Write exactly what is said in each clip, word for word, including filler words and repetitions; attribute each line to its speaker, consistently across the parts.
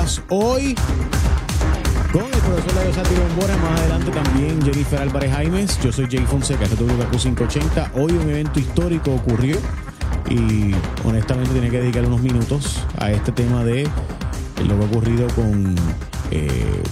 Speaker 1: Podcast. Hoy con el profesor Leo Sátiro Bombora, más adelante también Jennifer Álvarez Jaimes. Yo soy Jay Fonseca, esto es W K Q quinientos ochenta. Hoy un evento histórico ocurrió y honestamente tiene que dedicar unos minutos a este tema de lo que ha ocurrido con eh,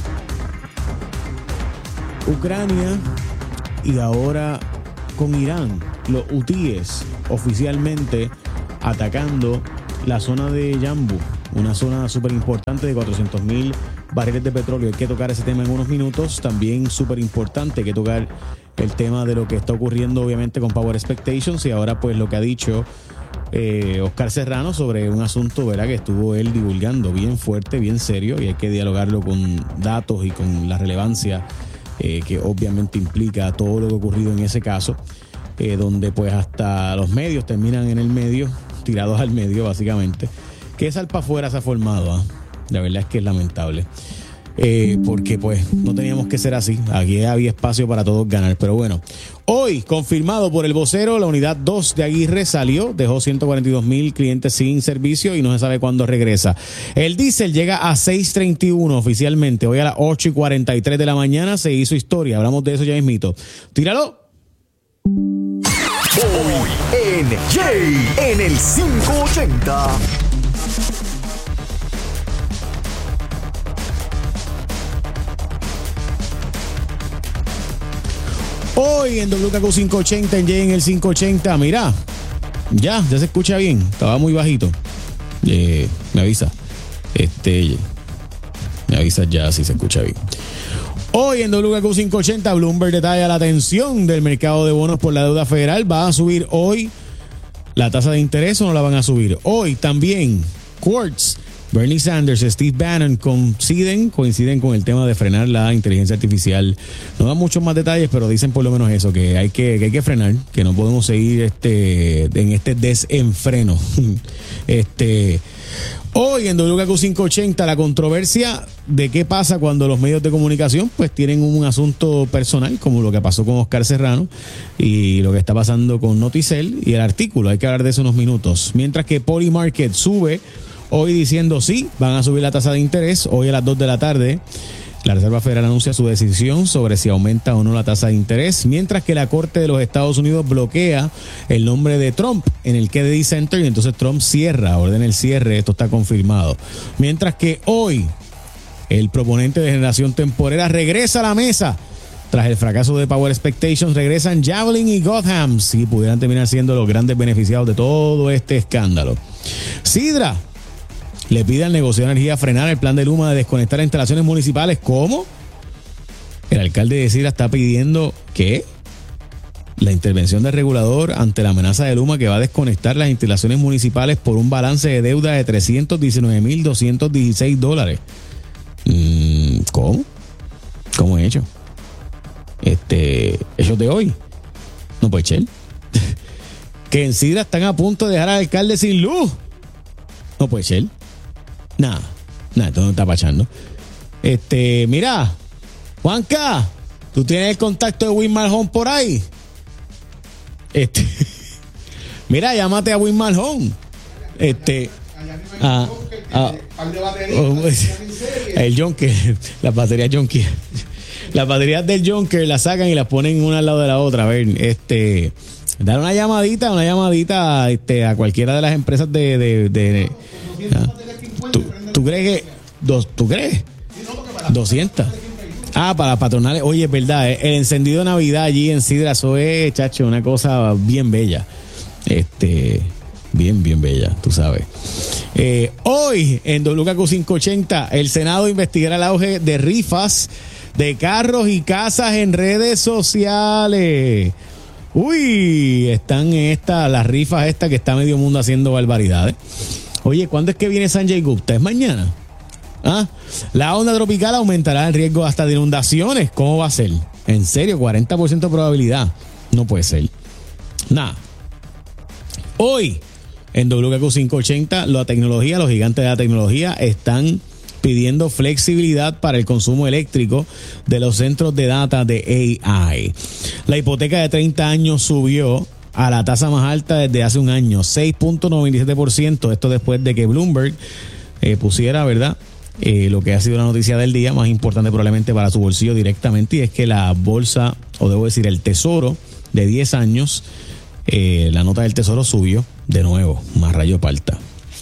Speaker 1: Ucrania y ahora con Irán. Los hutíes oficialmente atacando la zona de Yanbu, una zona súper importante de cuatrocientos mil barriles de petróleo. Hay que tocar ese tema en unos minutos. También súper importante, hay que tocar el tema de lo que está ocurriendo obviamente con Power Expectations y ahora pues lo que ha dicho eh, Oscar Serrano sobre un asunto, ¿verdad?, que estuvo él divulgando bien fuerte, bien serio, y hay que dialogarlo con datos y con la relevancia eh, que obviamente implica todo lo que ha ocurrido en ese caso, eh, donde pues hasta los medios terminan en el medio, tirados al medio básicamente. ¿Qué salpa afuera se ha formado? ¿eh? La verdad es que es lamentable. Eh, porque pues no teníamos que ser así. Aquí había espacio para todos ganar. Pero bueno, hoy confirmado por el vocero, la unidad dos de Aguirre salió, dejó ciento cuarenta y dos mil clientes sin servicio y no se sabe cuándo regresa. El diésel llega a seis treinta y uno oficialmente. Hoy a las ocho y cuarenta y tres de la mañana se hizo historia. Hablamos de eso ya mismito. Tíralo.
Speaker 2: Hoy en Jay en el quinientos ochenta.
Speaker 1: Hoy en W K Q quinientos ochenta, en Jay en el quinientos ochenta. Mira, ya, ya se escucha bien. Estaba muy bajito. Eh, me avisa. Este, me avisa ya si se escucha bien. Hoy en W K Q quinientos ochenta, Bloomberg detalla la tensión del mercado de bonos por la deuda federal. ¿Va a subir hoy la tasa de interés o no la van a subir? Hoy también Quartz, Bernie Sanders, Steve Bannon coinciden, coinciden con el tema de frenar la inteligencia artificial. No dan muchos más detalles, pero dicen por lo menos eso, que hay que, que hay que frenar, que no podemos seguir este en este desenfreno. este Hoy en W K Q quinientos ochenta, la controversia de qué pasa cuando los medios de comunicación pues tienen un asunto personal, como lo que pasó con Oscar Serrano y lo que está pasando con Noticel y el artículo. Hay que hablar de eso unos minutos. Mientras que Polymarket sube hoy diciendo sí, van a subir la tasa de interés. Hoy a las dos de la tarde la Reserva Federal anuncia su decisión sobre si aumenta o no la tasa de interés, mientras que la Corte de los Estados Unidos bloquea el nombre de Trump en el Kennedy Center y entonces Trump cierra, ordena el cierre. Esto está confirmado. Mientras que hoy el proponente de generación temporera regresa a la mesa. Tras el fracaso de Power Expectations, regresan Javelin y Gotham, si pudieran terminar siendo los grandes beneficiados de todo este escándalo. Sidra le pide al negocio de energía frenar el plan de Luma de desconectar instalaciones municipales. ¿Cómo? El alcalde de Sidra está pidiendo que la intervención del regulador ante la amenaza de Luma que va a desconectar las instalaciones municipales por un balance de deuda de trescientos diecinueve mil doscientos dieciséis dólares. ¿Cómo? ¿Cómo he hecho? Este, hechos de hoy. No puede ser. Que en Sidra están a punto de dejar al alcalde sin luz. No puede ser. Nada, nada, esto no está pachando. Este, mira, Juanca, ¿tú tienes el contacto de Winmar Home por ahí? Este, mira, llámate a Winmar Home. Este, ah, ah, oh, el Jonker, las baterías Jonker, las baterías del Jonker las sacan y las ponen una al lado de la otra. A ver, este, dar una llamadita, una llamadita, este, a cualquiera de las empresas de, de, de, de ¿ah? ¿Tú, ¿Tú crees que dos, ¿Tú crees? doscientas. Ah, para patronales. Oye, es verdad, el encendido de Navidad allí en Sidra, eso es, chacho, una cosa bien bella. Este, bien, bien bella, tú sabes. Eh, hoy en W K Q quinientos ochenta, el Senado investigará el auge de rifas de carros y casas en redes sociales. Uy, están en esta, las rifas estas que está medio mundo haciendo barbaridades. Oye, ¿cuándo es que viene Sanjay Gupta? ¿Es mañana? ¿Ah? La onda tropical aumentará el riesgo hasta de inundaciones. ¿Cómo va a ser? En serio, cuarenta por ciento de probabilidad. No puede ser. Nada. Hoy, en W K Q quinientos ochenta, la tecnología, los gigantes de la tecnología están pidiendo flexibilidad para el consumo eléctrico de los centros de data de A I. La hipoteca de treinta años subió a la tasa más alta desde hace un año, seis punto noventa y siete por ciento. Esto después de que Bloomberg eh, pusiera, ¿verdad?, eh, lo que ha sido la noticia del día, más importante probablemente para su bolsillo directamente, y es que la bolsa, o debo decir el tesoro de diez años, eh, la nota del tesoro subió de nuevo, más rayo parta.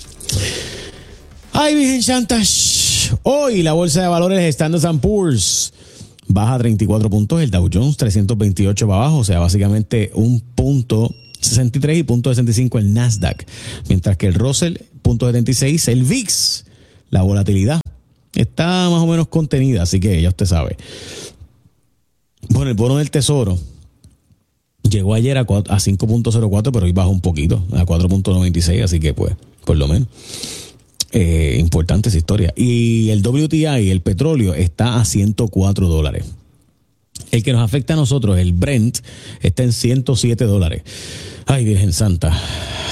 Speaker 1: Ay, Virgen Santa. Hoy la bolsa de valores Standard and Poor's baja treinta y cuatro puntos, el Dow Jones trescientos veintiocho va abajo, o sea, básicamente un punto sesenta y tres y punto sesenta y cinco el Nasdaq, mientras que el Russell punto setenta y seis, el V I X, la volatilidad está más o menos contenida, así que ya usted sabe. Bueno, el bono del tesoro llegó ayer a, a cinco punto cero cuatro, pero hoy bajó un poquito, a cuatro punto noventa y seis, así que pues, por lo menos. Eh, importante esa historia. Y el W T I, el petróleo, está a ciento cuatro dólares. El que nos afecta a nosotros, el Brent, está en ciento siete dólares. Ay, Virgen Santa.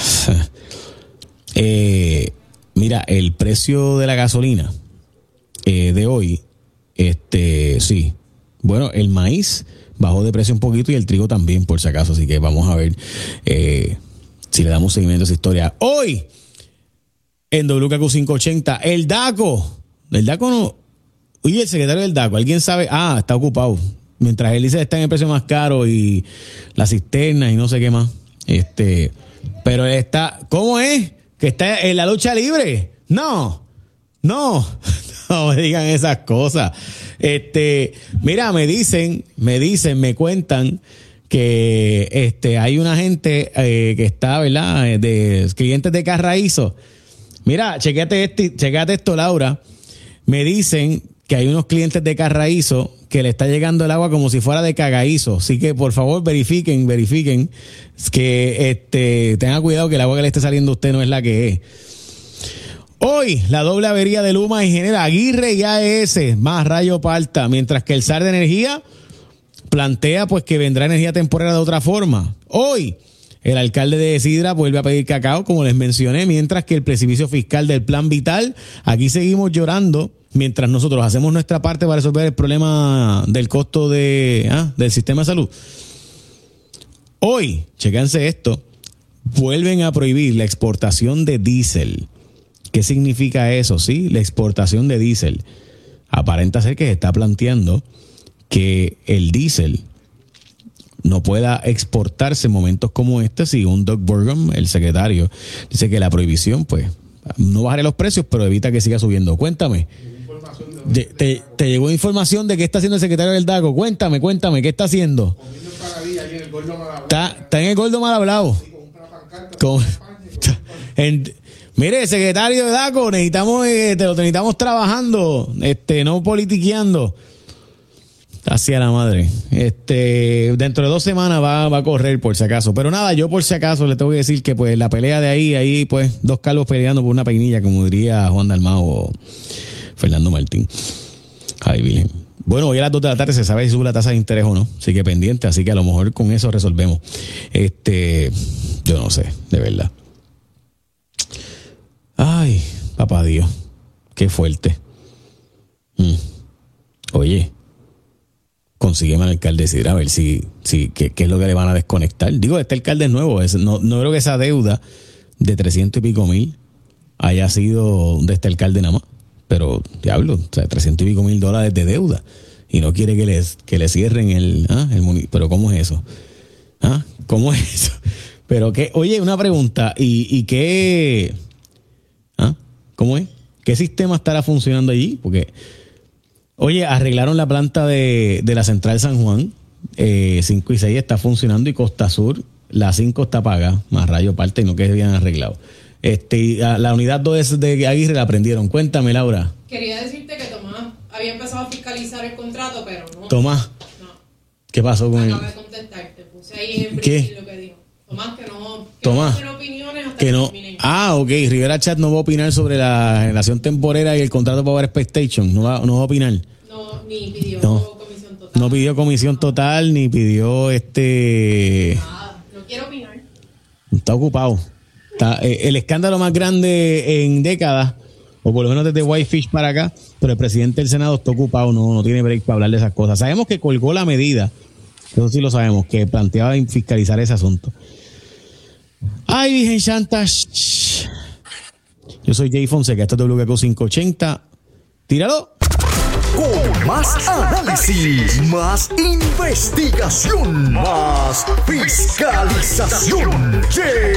Speaker 1: Eh, mira, el precio de la gasolina eh, de hoy, este, sí. Bueno, el maíz bajó de precio un poquito y el trigo también, por si acaso. Así que vamos a ver eh, si le damos seguimiento a esa historia. Hoy, en W K Q quinientos ochenta, el DACO. El DACO no. Oye, el secretario del DACO, ¿alguien sabe? Ah, está ocupado. Mientras él dice que está en el precio más caro y las cisternas y no sé qué más. Este, pero él está. ¿Cómo es? Que está en la lucha libre. No, no, no me digan esas cosas. Este, mira, me dicen, me dicen, me cuentan que este hay una gente eh, que está, ¿verdad? De clientes de Carraízo. Mira, chequéate, este, chequéate esto, Laura. Me dicen que hay unos clientes de Carraízo que le está llegando el agua como si fuera de Cagaízo. Así que, por favor, verifiquen, verifiquen que este, tengan cuidado que el agua que le esté saliendo a usted no es la que es. Hoy, la doble avería de Luma y genera Aguirre y A E S, más rayo parta, mientras que el S A R de Energía plantea pues que vendrá energía temporera de otra forma. Hoy, el alcalde de Sidra vuelve a pedir cacao, como les mencioné, mientras que el precipicio fiscal del Plan Vital, aquí seguimos llorando, mientras nosotros hacemos nuestra parte para resolver el problema del costo de, ah, del sistema de salud. Hoy, chéquense esto, vuelven a prohibir la exportación de diésel. ¿Qué significa eso? Sí, la exportación de diésel. Aparenta ser que se está planteando que el diésel no pueda exportarse en momentos como este, según Doug Burgum, el secretario, dice que la prohibición, pues, no bajará los precios, pero evita que siga subiendo. Cuéntame. De, te, ¿Te llegó información de qué está haciendo el secretario del DACO? Cuéntame, cuéntame, ¿qué está haciendo? Está, está en el gordo mal hablado. Con, en, mire, secretario de DACO, necesitamos, eh, te lo necesitamos trabajando, este, no politiqueando. Hacia la madre. Este, dentro de dos semanas va, va a correr por si acaso. Pero nada, yo por si acaso le tengo que decir que pues la pelea de ahí, ahí pues dos calvos peleando por una peinilla, como diría Juan Dalmau o Fernando Martín. Ay, bien. Bueno, hoy a las dos de la tarde se sabe si sube la tasa de interés o no. Así que pendiente, así que a lo mejor con eso resolvemos. Este, yo no sé, de verdad. Ay, papá Dios. Qué fuerte. Mm. Oye. Consígueme al alcalde de Sidra a ver si, si qué, qué es lo que le van a desconectar. Digo, este alcalde es nuevo. Es, no, no creo que esa deuda de trescientos y pico mil haya sido de este alcalde nada más. Pero, diablo, o sea, trescientos y pico mil dólares de deuda. Y no quiere que les que le cierren el, ¿ah? el municipio. Pero ¿cómo es eso? ¿Ah? ¿Cómo es eso? Pero que, oye, una pregunta. ¿Y, y qué? ¿Ah? ¿Cómo es? ¿Qué sistema estará funcionando allí? Porque... Oye, arreglaron la planta de, de la Central San Juan, eh, cinco y seis está funcionando, y Costa Sur, la cinco está paga, más rayo parte y no quede bien arreglado. Este, la, la unidad dos de Aguirre la prendieron. Cuéntame, Laura.
Speaker 3: Quería decirte que Tomás había empezado a fiscalizar el contrato, pero no.
Speaker 1: Tomás.
Speaker 3: No.
Speaker 1: ¿Qué pasó con él?
Speaker 3: Acabo de contestarte, puse ahí en
Speaker 1: ¿Qué?
Speaker 3: lo que dijo. Tomás, que no, que
Speaker 1: Tomás,
Speaker 3: no tiene opiniones hasta
Speaker 1: que
Speaker 3: que
Speaker 1: no.
Speaker 3: termine.
Speaker 1: Ah, ok. Rivera Chat no va a opinar sobre la generación temporera y el contrato para Power Expectation. No va, no va a opinar.
Speaker 3: No, ni pidió
Speaker 1: No.
Speaker 3: comisión total.
Speaker 1: No pidió comisión total, ni pidió este...
Speaker 3: Nada, no quiero opinar.
Speaker 1: Está ocupado. Está, eh, el escándalo más grande en décadas, o por lo menos desde Whitefish para acá, pero el presidente del Senado está ocupado, no, no tiene break para hablar de esas cosas. Sabemos que colgó la medida, eso sí lo sabemos, que planteaba fiscalizar ese asunto. Ay, Virgen Santa. Yo soy Jay Fonseca, esto es W K Q quinientos ochenta. Tíralo.
Speaker 2: Con más análisis, más investigación, más fiscalización.